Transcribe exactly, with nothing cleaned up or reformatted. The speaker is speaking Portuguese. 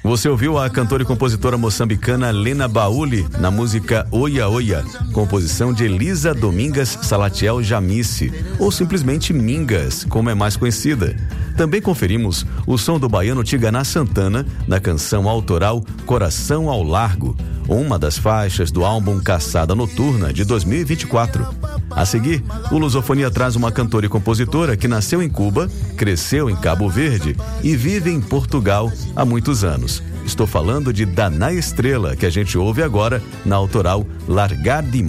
Você ouviu a cantora e compositora moçambicana Lena Bauli na música Oia Oia, composição de Elisa Domingas Salatiel Jamice, ou simplesmente Mingas, como é mais conhecida. Também conferimos o som do baiano Tiganá Santana na canção autoral Coração ao Largo, uma das faixas do álbum Caçada Noturna de dois mil e vinte e quatro. A seguir, o Lusofonia traz uma cantora e compositora que nasceu em Cuba, cresceu em Cabo Verde e vive em Portugal há muitos anos. Estou falando de Daná Estrela, que a gente ouve agora na autoral Largar de